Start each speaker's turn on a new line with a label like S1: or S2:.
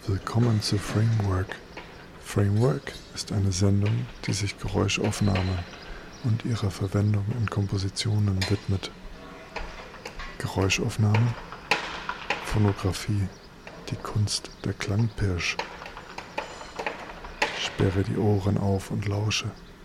S1: Willkommen zu Framework. Framework ist eine Sendung, die sich Geräuschaufnahme und ihrer Verwendung in Kompositionen widmet. Geräuschaufnahme, Phonographie, die Kunst der Klangpirsch. Sperre die Ohren auf und lausche.